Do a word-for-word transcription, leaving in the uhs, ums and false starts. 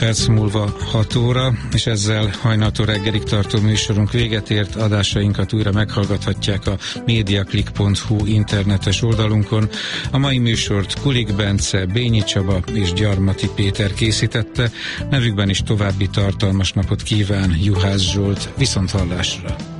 perc múlva hat óra, és ezzel hajnaltól reggelig tartó műsorunk véget ért. Adásainkat újra meghallgathatják a mediaclick pont hu internetes oldalunkon. A mai műsort Kulik Bence, Bényi Csaba és Gyarmati Péter készítette. Nevükben is további tartalmas napot kíván Juhász Zsolt. Viszonthallásra!